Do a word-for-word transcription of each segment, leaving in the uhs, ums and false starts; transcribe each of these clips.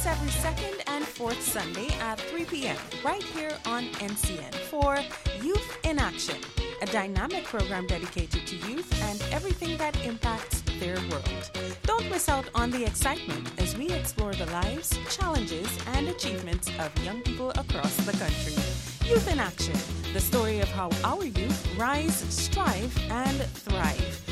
us every second and fourth Sunday at three p.m. right here on N C N for Youth in Action, a dynamic program dedicated to youth and everything that impacts their world. Don't miss out on the excitement as we explore the lives, challenges, and achievements of young people across the country. Youth in Action, the story of how our youth rise, strive, and thrive.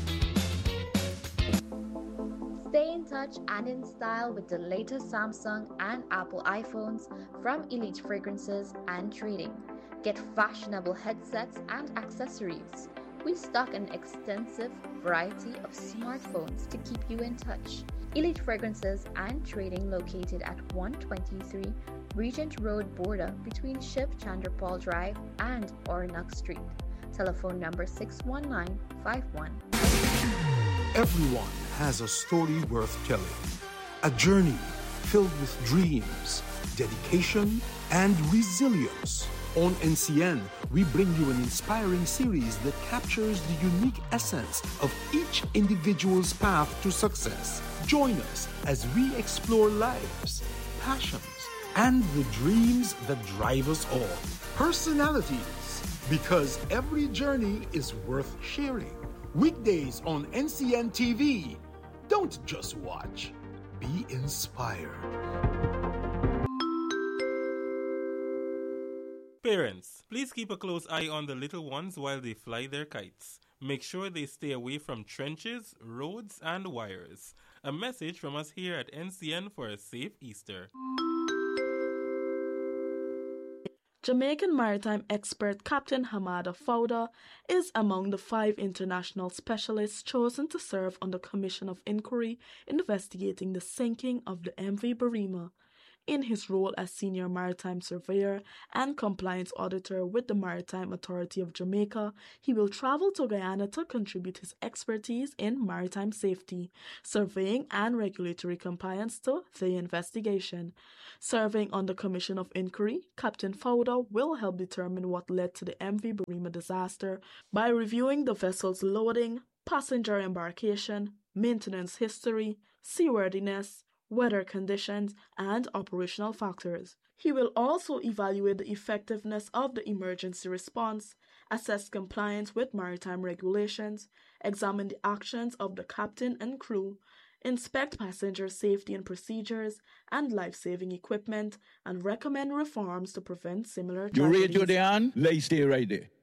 Stay in touch and in style with the latest Samsung and Apple iPhones from Elite Fragrances and Trading. Get fashionable headsets and accessories. We stock an extensive variety of smartphones to keep you in touch. Elite Fragrances and Trading located at one twenty-three Regent Road border between Shiv Chandrapal Drive and Oronak Street. Telephone number six one nine five one. Everyone has a story worth telling. A journey filled with dreams, dedication, and resilience. On N C N, we bring you an inspiring series that captures the unique essence of each individual's path to success. Join us as we explore lives, passions, and the dreams that drive us all. Personalities, because every journey is worth sharing. Weekdays on N C N T V. Don't just watch, be inspired. Parents, please keep a close eye on the little ones while they fly their kites. Make sure they stay away from trenches, roads, and wires. A message from us here at N C N for a safe Easter. Jamaican maritime expert Captain Hamada Fowler is among the five international specialists chosen to serve on the Commission of Inquiry investigating the sinking of the M V Barima. In his role as Senior Maritime Surveyor and Compliance Auditor with the Maritime Authority of Jamaica, he will travel to Guyana to contribute his expertise in maritime safety, surveying and regulatory compliance to the investigation. Serving on the Commission of Inquiry, Captain Fowler will help determine what led to the M V Barima disaster by reviewing the vessel's loading, passenger embarkation, maintenance history, seaworthiness, weather conditions, and operational factors. He will also evaluate the effectiveness of the emergency response, assess compliance with maritime regulations, examine the actions of the captain and crew, inspect passenger safety and procedures and life-saving equipment, and recommend reforms to prevent similar You tragedies. rate your hand? Let's stay right there.